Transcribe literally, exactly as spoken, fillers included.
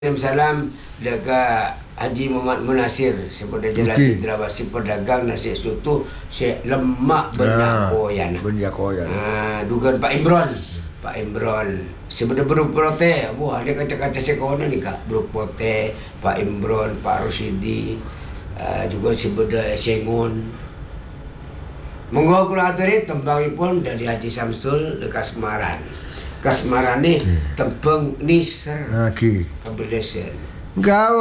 Salam lega Haji Muhammad Munasir sepada jalan okay. Indrawasi pedagang nasi soto se lemak banyak koyan. Banyak koyan. Ah, dugaan Pak Imron. Pak Imron sebenarnya berprote, wah dia kaca-kaca sekolah ni kak berprote Pak Imron, Pak Rosidi, uh, juga sebenarnya Sengun. Monggo kula aturi tembangipun dari Haji Samsul dekat Semarang. Kasmaran ni tembang Nisr. Okey. Kabelesen. Gawa